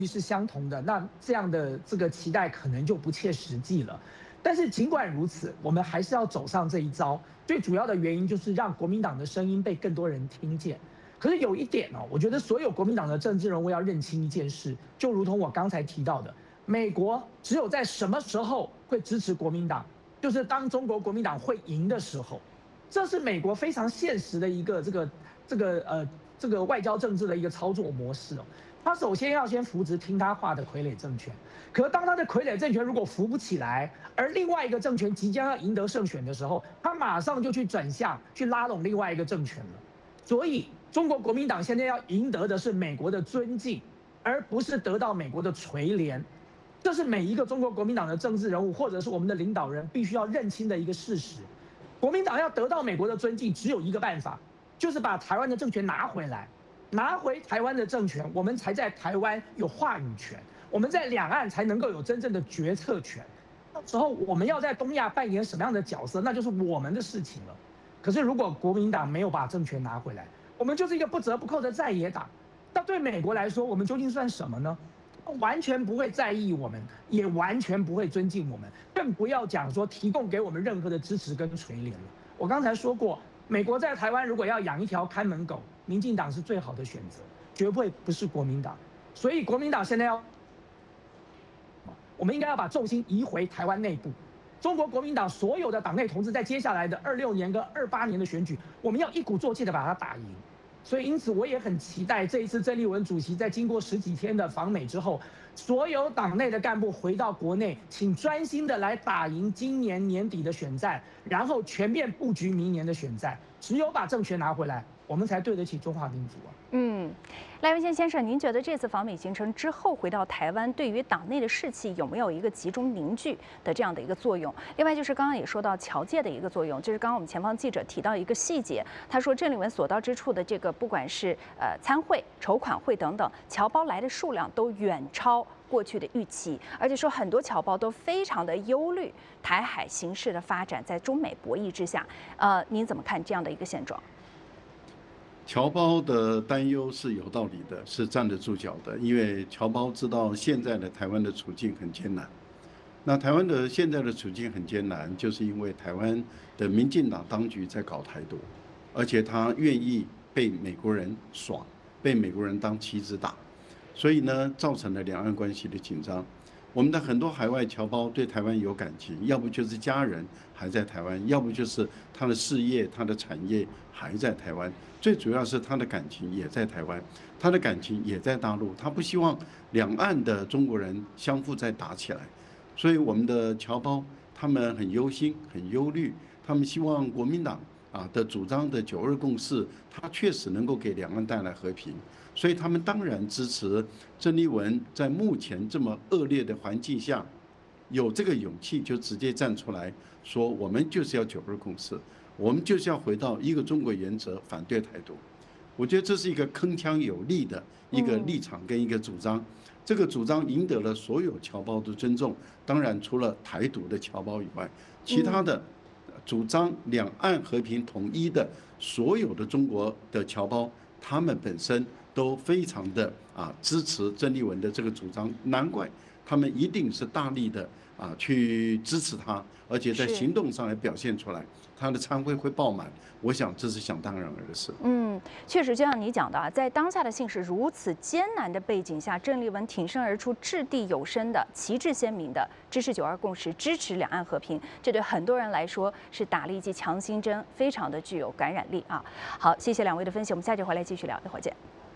是相同的，那这样的这个期待可能就不切实际了。但是尽管如此，我们还是要走上这一招。最主要的原因就是让国民党的声音被更多人听见。可是有一点我觉得所有国民党的政治人物要认清一件事，就如同我刚才提到的，美国只有在什么时候会支持国民党，就是当中国国民党会赢的时候。这是美国非常现实的一个这个外交政治的一个操作模式他首先要先扶植听他话的傀儡政权，可当他的傀儡政权如果扶不起来，而另外一个政权即将要赢得胜选的时候，他马上就去转向，去拉拢另外一个政权了。所以，中国国民党现在要赢得的是美国的尊敬，而不是得到美国的垂怜。这是每一个中国国民党的政治人物或者是我们的领导人必须要认清的一个事实。国民党要得到美国的尊敬，只有一个办法，就是把台湾的政权拿回来。拿回台湾的政权，我们才在台湾有话语权，我们在两岸才能够有真正的决策权。到时候我们要在东亚扮演什么样的角色，那就是我们的事情了。可是如果国民党没有把政权拿回来，我们就是一个不折不扣的在野党。那对美国来说，我们究竟算什么呢？完全不会在意我们，也完全不会尊敬我们，更不要讲说提供给我们任何的支持跟垂怜了。我刚才说过，美国在台湾如果要养一条看门狗，民进党是最好的选择，绝不是国民党。所以国民党现在我们应该要把重心移回台湾内部。中国国民党所有的党内同志，在接下来的26年跟28年的选举，我们要一鼓作气的把它打赢。所以，因此我也很期待这一次郑丽文主席在经过10几天的访美之后，所有党内的干部回到国内，请专心的来打赢今年年底的选战，然后全面布局明年的选战。只有把政权拿回来，我们才对得起中华民族赖文宪先生，您觉得这次访美行程之后回到台湾，对于党内的士气有没有一个集中凝聚的这样的一个作用？另外就是刚刚也说到侨界的一个作用，就是刚刚我们前方记者提到一个细节，他说郑丽文所到之处的这个不管是参会、筹款会等等，侨胞来的数量都远超过去的预期，而且说很多侨胞都非常的忧虑台海形势的发展，在中美博弈之下，您怎么看这样的一个现状？ 侨胞的担忧是有道理的，是站得住脚的，因为侨胞知道现在的台湾的处境很艰难。那台湾的现在的处境很艰难，就是因为台湾的民进党当局在搞台独，而且他愿意被美国人耍，被美国人当棋子打，所以呢，造成了两岸关系的紧张。我们的很多海外侨胞对台湾有感情，要不就是家人还在台湾，要不就是他的事业、他的产业还在台湾。最主要是他的感情也在台湾，他的感情也在大陆，他不希望两岸的中国人相互再打起来。所以我们的侨胞他们很忧心、很忧虑，他们希望国民党的主张的9·2共识，它确实能够给两岸带来和平。所以他们当然支持郑丽文在目前这么恶劣的环境下，有这个勇气就直接站出来说，我们就是要9·2共识，我们就是要回到一个中国原则，反对台独。我觉得这是一个铿锵有力的一个立场跟一个主张。这个主张赢得了所有侨胞的尊重。当然，除了台独的侨胞以外，其他的主张两岸和平统一的所有的中国的侨胞，他们本身都非常的支持郑丽文的这个主张，难怪他们一定是大力的去支持他，而且在行动上也表现出来，他的参会会爆满，我想这是想当然而的事。 确实就像你讲的在当下的形势如此艰难的背景下，郑丽文挺身而出，掷地有声的、旗帜鲜明的支持9·2共识，支持两岸和平，这对很多人来说是打了一剂强心针，非常的具有感染力好，谢谢两位的分析，我们下节回来继续聊，一会儿见。